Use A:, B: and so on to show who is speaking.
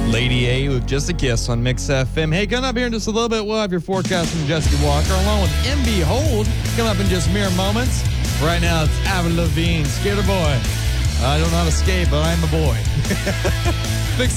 A: Lady A with Just a Kiss on Mix FM. Hey, coming up here in just a little bit, we'll have your forecast from Jessica Walker, along with MB Hold, coming up in just mere moments. Right now, it's Avril Lavigne, Skater Boy. I don't know how to skate, but I'm a boy. Mix